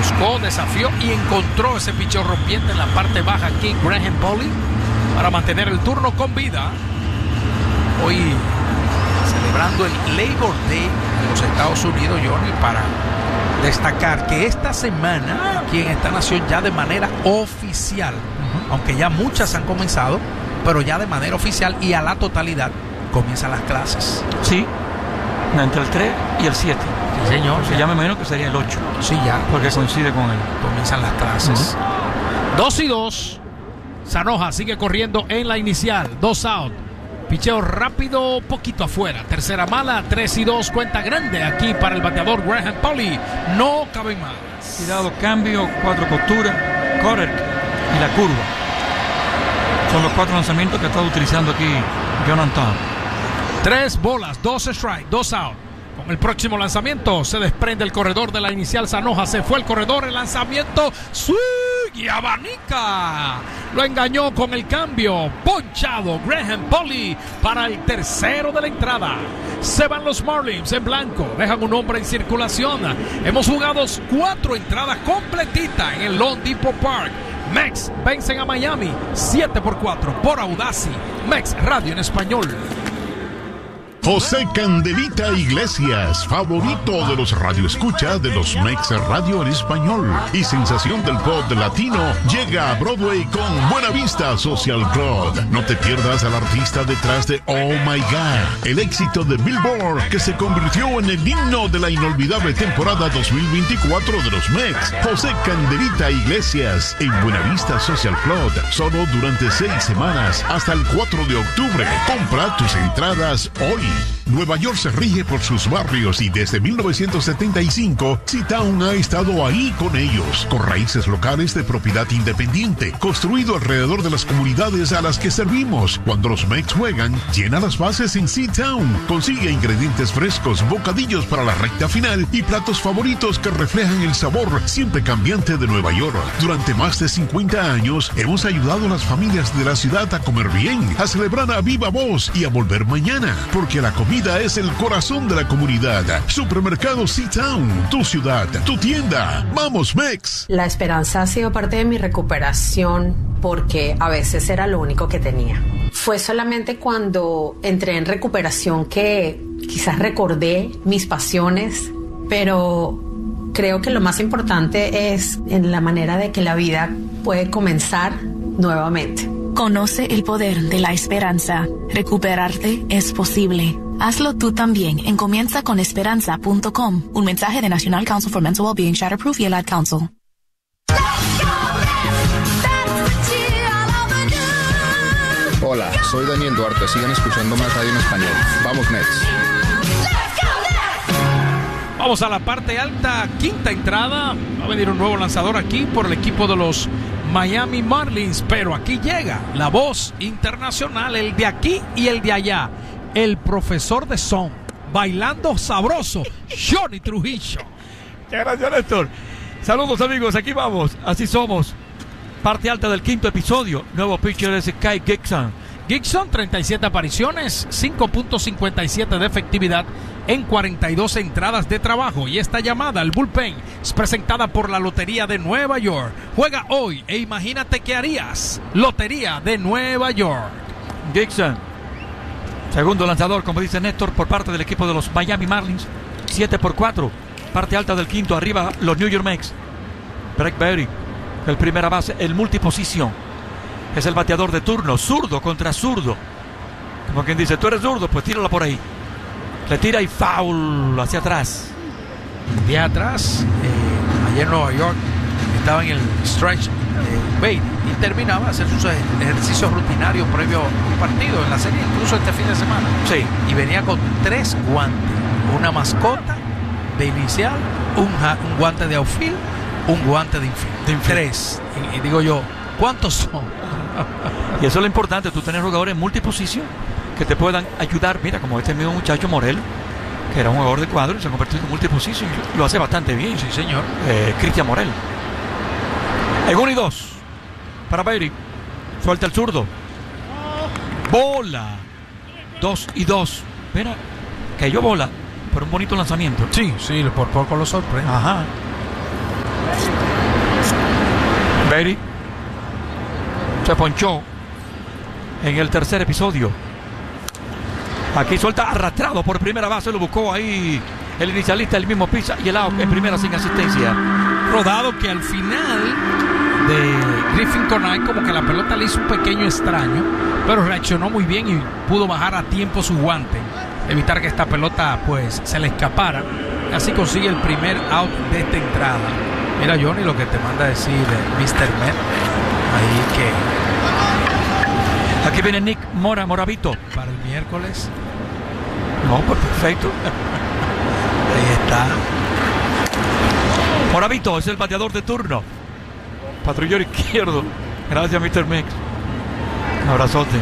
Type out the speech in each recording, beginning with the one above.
buscó, desafió y encontró ese picheo rompiente en la parte baja aquí Graham Polley para mantener el turno con vida. Hoy celebrando el Labor Day en los Estados Unidos, Johnny, para destacar que esta semana aquí en esta nación ya de manera oficial, aunque ya muchas han comenzado, pero ya de manera oficial y a la totalidad comienzan las clases. Sí, entre el 3 y el 7. Sí, señor. Se llama menos que sería el 8. Sí, ya. Porque coincide con él. Comienzan las clases. 2-2. Sanoja sigue corriendo en la inicial. 2 out. Picheo rápido, poquito afuera. Tercera mala, 3-2. Cuenta grande aquí para el bateador Graham Polley. No cabe más. Cuidado, cambio, 4 costuras, correr y la curva. Son los 4 lanzamientos que ha estado utilizando aquí Jonathan. 3 bolas, 2 strike, 2 out. Con el próximo lanzamiento se desprende el corredor de la inicial. Sanoja se fue el corredor, el lanzamiento, swing y abanica. Lo engañó con el cambio. Ponchado Graham Polley para el tercero de la entrada. Se van los Marlins en blanco. Dejan un hombre en circulación. Hemos jugado 4 entradas completitas en el Lone Depot Park. Mex vencen a Miami 7-4 por Audacy. Mex Radio en español. José Candelita Iglesias, favorito de los radioescuchas de los Mex Radio en español y sensación del pop latino, llega a Broadway con Buena Vista Social Club. No te pierdas al artista detrás de Oh My God, el éxito de Billboard que se convirtió en el himno de la inolvidable temporada 2024 de los Mex. José Candelita Iglesias en Buena Vista Social Club, solo durante 6 semanas hasta el 4 de octubre. Compra tus entradas hoy. Nueva York se rige por sus barrios y desde 1975 C-Town ha estado ahí con ellos, con raíces locales de propiedad independiente, construido alrededor de las comunidades a las que servimos. Cuando los Mex juegan, llena las bases en C-Town. Consigue ingredientes frescos, bocadillos para la recta final y platos favoritos que reflejan el sabor siempre cambiante de Nueva York. Durante más de 50 años hemos ayudado a las familias de la ciudad a comer bien, a celebrar a viva voz y a volver mañana, porque la comida es el corazón de la comunidad. Supermercado C-Town, tu ciudad, tu tienda. ¡Vamos, Mex! La esperanza ha sido parte de mi recuperación porque a veces era lo único que tenía. Fue solamente cuando entré en recuperación que quizás recordé mis pasiones, pero creo que lo más importante es en la manera de que la vida puede comenzar nuevamente. Conoce el poder de la esperanza. Recuperarte es posible. Hazlo tú también en comienzaconesperanza.com. Un mensaje de National Council for Mental Wellbeing, Shatterproof y el Ad Council. Hola, soy Daniel Duarte. Sigan escuchando más radio en español. Vamos, Mets. Vamos a la parte alta, quinta entrada. Va a venir un nuevo lanzador aquí por el equipo de los Miami Marlins, pero aquí llega la voz internacional, el de aquí y el de allá, el profesor de son, bailando sabroso, Johnny Trujillo. Muchas gracias, Néstor. Saludos, amigos, aquí vamos, así somos. Parte alta del quinto episodio. Nuevo pitcher es Kyle Gibson. Gibson, 37 apariciones, 5.57 de efectividad en 42 entradas de trabajo. Y esta llamada al bullpen es presentada por la Lotería de Nueva York. Juega hoy e imagínate qué harías. Lotería de Nueva York. Gibson, segundo lanzador, como dice Néstor, por parte del equipo de los Miami Marlins. 7-4. Parte alta del quinto, arriba los New York Mets. Brett Baty, el primera base, el multiposición. Es el bateador de turno, zurdo contra zurdo. Como quien dice, tú eres zurdo, pues tírala por ahí. Le tira y foul hacia atrás. De atrás, allá en Nueva York, estaba en el stretch Baty y terminaba de hacer sus ejercicios rutinarios previo a un partido en la serie, incluso este fin de semana. Sí. Y venía con 3 guantes, una mascota de inicial, un guante de outfield, un guante de infield. 3. Y digo yo, ¿cuántos son? Y eso es lo importante, tú tener jugadores en multiposición que te puedan ayudar. Mira, como este mismo muchacho Morel, que era un jugador de cuadro y se ha convertido en multiposición, lo hace bastante bien. Sí, señor. Cristian Morel. En 1-2 para Baty. Suelta el zurdo. Bola. 2-2. Mira, cayó bola, pero un bonito lanzamiento. Sí, por poco lo sorprende. Ajá. Berry se ponchó en el tercer episodio. Aquí suelta arrastrado por primera base, lo buscó ahí el inicialista, el mismo pisa y el out en primera sin asistencia. Rodado que al final de Griffin Conine como que la pelota le hizo un pequeño extraño, pero reaccionó muy bien y pudo bajar a tiempo su guante, evitar que esta pelota pues se le escapara. Así consigue el primer out de esta entrada. Mira, Johnny, lo que te manda a decir Mr. Met ahí que aquí viene Nick Moravito para el miércoles. No, pues perfecto. Ahí está. Moravito es el bateador de turno. Patrullero izquierdo. Gracias, Mr. Mix. Un abrazote.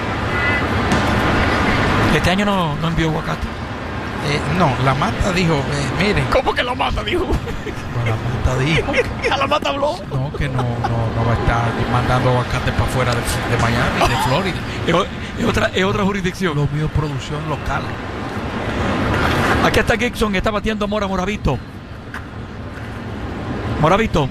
Este año no envió aguacate. No, la mata dijo, miren. ¿Cómo que la mata dijo? No, la mata dijo. ¿A la mata habló? No, que no va a estar mandando aguacate para afuera de Miami, de Florida. Es otra jurisdicción. Lo mío producción local. Aquí está Gibson, está batiendo Moravito. Moravito.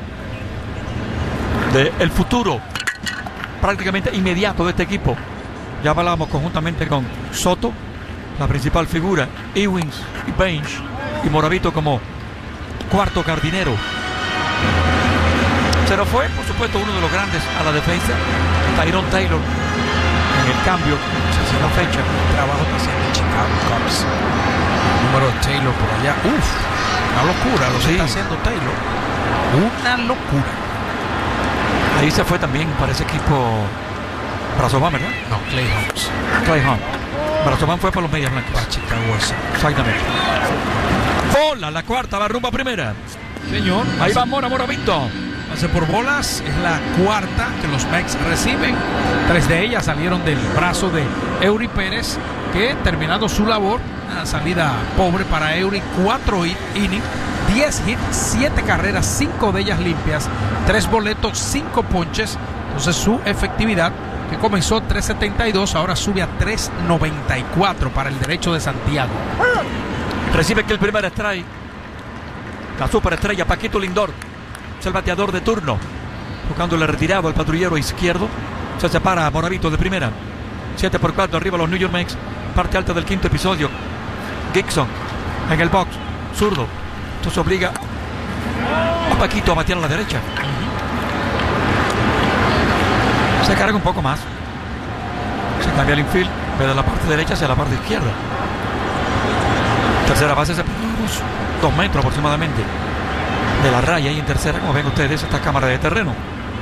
De el futuro prácticamente inmediato de este equipo. Ya hablábamos conjuntamente con Soto, la principal figura, Ewings y Bench, y Moravito como cuarto jardinero. Se nos fue, por supuesto, uno de los grandes a la defensa, Tyrone Taylor, en el cambio, se hace la fecha. Trabajo que haciendo en Chicago Cubs. El número de Taylor por allá. Una locura lo que está haciendo Taylor. Una locura. Ahí se fue también para ese equipo Brazovan, ¿verdad? No, Clay Holmes. Clay Holmes. Brazovan fue para los Medias Blancas. Para Chicago. Exactamente. Bola, la cuarta, va rumbo a primera. Señor. Ahí va Moravito. Pase por bolas, es la cuarta que los Mex reciben. 3 de ellas salieron del brazo de Eury Pérez, que terminando su labor, una salida pobre para Eury, 4 innings, 10 hits, 7 carreras, 5 de ellas limpias, 3 boletos, 5 ponches. Entonces su efectividad, que comenzó 3.72, ahora sube a 3.94 para el derecho de Santiago. Recibe que el primer strike la superestrella Paquito Lindor. Es el bateador de turno, buscándole retirado al patrullero izquierdo. Se separa a Moravito de primera. 7-4 arriba los New York Mets. Parte alta del quinto episodio. Gibson en el box, zurdo. Esto se obliga a Paquito a batear a la derecha. Se carga un poco más. Se cambia el infield de la parte derecha hacia la parte izquierda. Tercera base se 2 metros aproximadamente de la raya, y en tercera, como ven ustedes, esta cámara de terreno.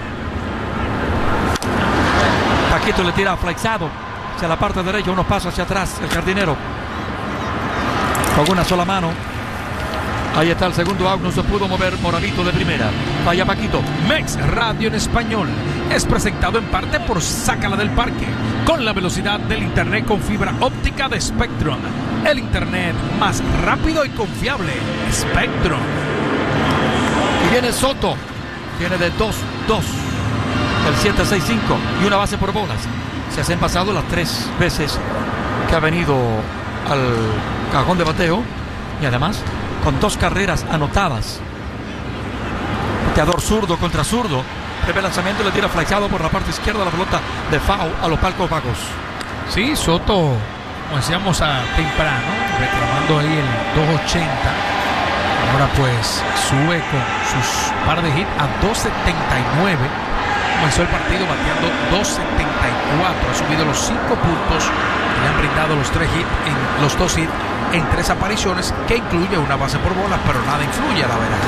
Paquito le tira flexado hacia la parte derecha, unos pasos hacia atrás el jardinero con una sola mano. Ahí está el segundo out, no se pudo mover Moravito de primera. Vaya Paquito. Mex Radio en español es presentado en parte por Sácala del Parque, con la velocidad del internet con fibra óptica de Spectrum, el internet más rápido y confiable. Spectrum. Y viene Soto, viene de 2-2, el 7-6-5 y una base por bolas. Se han pasado las 3 veces que ha venido al cajón de bateo, y además con 2 carreras anotadas. Bateador zurdo contra zurdo. Primer lanzamiento, le tira flexado por la parte izquierda la pelota de foul a los palcos bajos. Sí, Soto, como decíamos temprano, reclamando ahí el 280. Ahora pues sube con sus par de hits a 2.79. Comenzó el partido bateando 2.74. Ha subido los 5 puntos que le han brindado los 2 hits en 3 apariciones, que incluye una base por bolas, pero nada influye a la verdad.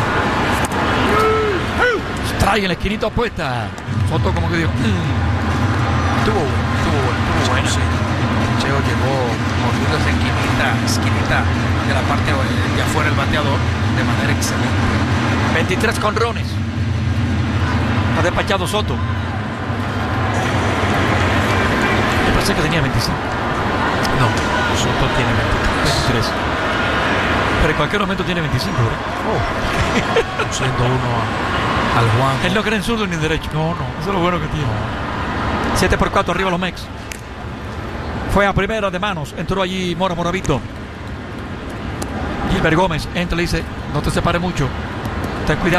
Trae en la esquinita opuesta. Soto como que dijo. Estuvo bueno. Sí. Cheo llegó moviendo esa esquinita de la parte de afuera el bateador de manera excelente. 23 jonrones ha despachado Soto. Yo pensé que tenía 25. No, Soto tiene 23. Pero en cualquier momento tiene 25, ¿verdad? Siendo uno al Juan. Él no cree en zurdo ni en derecho. No. Eso es lo bueno que tiene. 7-4 arriba los Mex. Fue a primera de manos. Entró allí Moravito. Gilbert Gómez entra y le dice: no te separes mucho. Ten cuidado.